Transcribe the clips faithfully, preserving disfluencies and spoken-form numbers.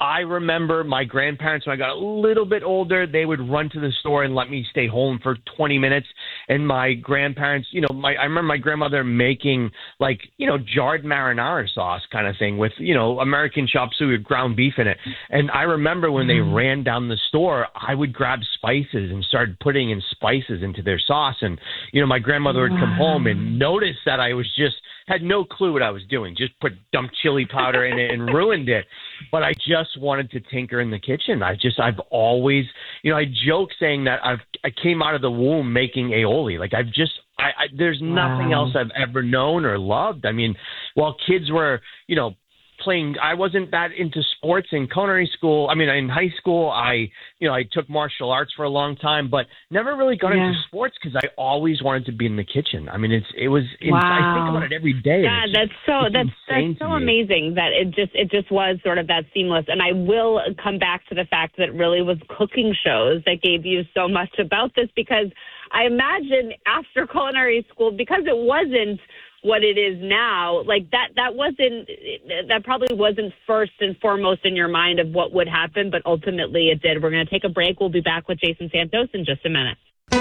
I remember my grandparents, when I got a little bit older, they would run to the store and let me stay home for twenty minutes. And my grandparents, you know, my I remember my grandmother making like, you know, jarred marinara sauce kind of thing with, you know, American chop suey with ground beef in it. And I remember when they ran down the store, I would grab spices and start putting in spices into their sauce. And, you know, my grandmother would come home and notice that I was just had no clue what I was doing, just put dumped chili powder in it and ruined it. But I just wanted to tinker in the kitchen. I just, I've always, you know, I joke saying that I've, I came out of the womb making aioli. Like I've just, I, I there's nothing wow. else I've ever known or loved. I mean, while kids were, you know, playing, I wasn't that into sports in culinary school. I mean, in high school, I, you know, I took martial arts for a long time, but never really got yeah. into sports because I always wanted to be in the kitchen. I mean, it's, it was, wow. I think about it every day. Yeah, that's just, so, that's, that's so amazing that it just, it just was sort of that seamless. And I will come back to the fact that it really was cooking shows that gave you so much about this, because I imagine after culinary school, because it wasn't what it is now, like that, that wasn't, that probably wasn't first and foremost in your mind of what would happen, but ultimately it did. We're going to take a break. We'll be back with Jason Santos in just a minute.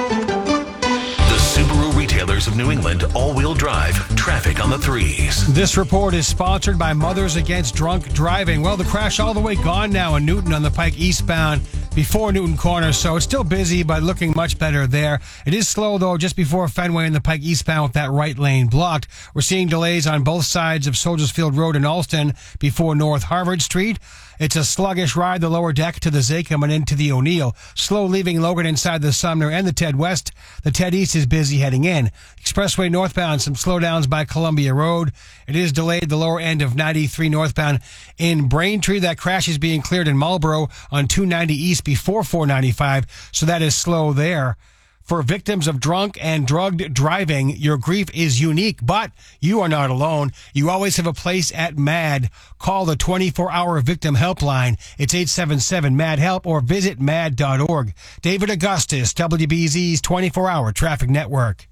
The Subaru Retailers of New England all-wheel drive traffic on the threes. This report is sponsored by Mothers Against Drunk Driving. Well, the crash all the way gone now in Newton on the Pike eastbound before Newton Corner, so it's still busy, but looking much better there. It is slow, though, just before Fenway and the Pike eastbound with that right lane blocked. We're seeing delays on both sides of Soldiers Field Road in Alston before North Harvard Street. It's a sluggish ride, the lower deck to the Zachem and into the O'Neill. Slow leaving Logan inside the Sumner and the Ted West. The Ted East is busy heading in. Expressway northbound, some slowdowns by Columbia Road. It is delayed the lower end of ninety-three northbound in Braintree. That crash is being cleared in Marlboro on two ninety east before four ninety-five, so that is slow there. For victims of drunk and drugged driving, your grief is unique, but you are not alone. You always have a place at MAD. Call the twenty-four hour victim helpline. It's eight seven seven MAD HELP or visit mad dot org. David Augustus, W B Z's twenty-four hour Traffic Network.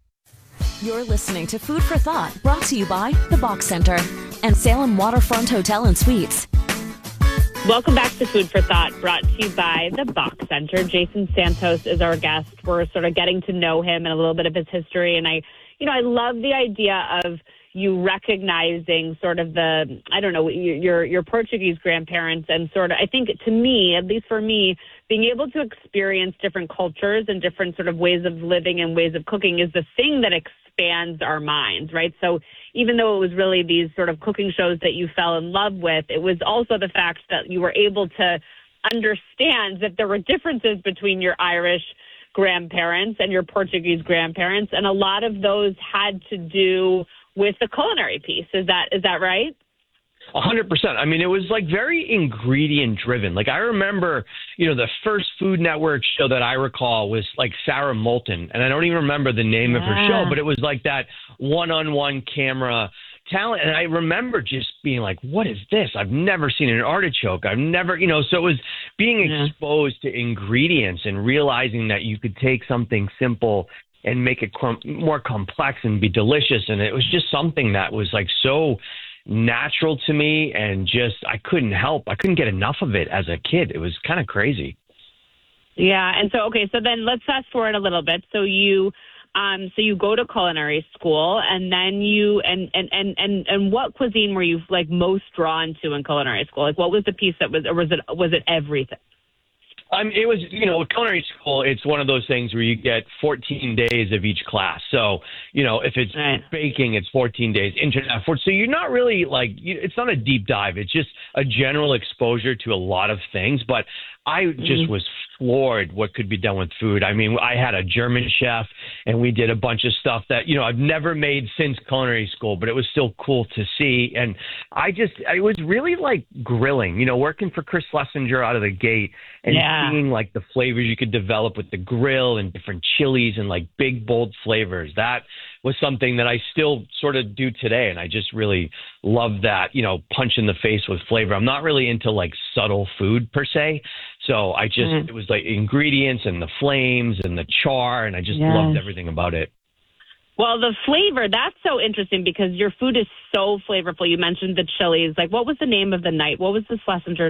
You're listening to Food for Thought, brought to you by The Box Center and Salem Waterfront Hotel and Suites. Welcome back to Food for Thought, brought to you by The Box Center. Jason Santos is our guest. We're sort of getting to know him and a little bit of his history. And I, you know, I love the idea of you recognizing sort of the, I don't know, your your Portuguese grandparents, and sort of, I think to me, at least for me, being able to experience different cultures and different sort of ways of living and ways of cooking is the thing that expands our minds, right? So even though it was really these sort of cooking shows that you fell in love with, it was also the fact that you were able to understand that there were differences between your Irish grandparents and your Portuguese grandparents, and a lot of those had to do with the culinary piece. Is that is that right? A hundred percent. I mean, it was like very ingredient driven. Like I remember, you know, the first Food Network show that I recall was like Sarah Moulton, and I don't even remember the name yeah. of her show, but it was like that one-on-one camera talent. And I remember just being like, what is this? I've never seen an artichoke. I've never, you know, so it was being yeah. exposed to ingredients and realizing that you could take something simple and make it com- more complex and be delicious. And it was just something that was like so natural to me, and just I couldn't help. I couldn't get enough of it as a kid. It was kind of crazy. Yeah, and so okay, so then let's fast forward a little bit. So you, um, so you go to culinary school, and then you, and and and and and what cuisine were you like most drawn to in culinary school? Like, what was the piece that was, or was it was it everything? Um, it was, you know, culinary school, it's one of those things where you get fourteen days of each class. So, you know, if it's right. baking, it's fourteen days. Internet, so you're not really like, you, it's not a deep dive. It's just a general exposure to a lot of things. But I just mm-hmm. was floored what could be done with food. I mean, I had a German chef, and we did a bunch of stuff that, you know, I've never made since culinary school, but it was still cool to see. And I just, it was really like grilling, you know, working for Chris Schlesinger out of the gate, and yeah. seeing like the flavors you could develop with the grill and different chilies and like big, bold flavors. That was something that I still sort of do today. And I just really love that, you know, punch in the face with flavor. I'm not really into like subtle food per se. So I just, mm. it was like ingredients and the flames and the char, and I just yes. loved everything about it. Well, the flavor, that's so interesting because your food is so flavorful. You mentioned the chilies. Like, what was the name of the night? What was the Schlesinger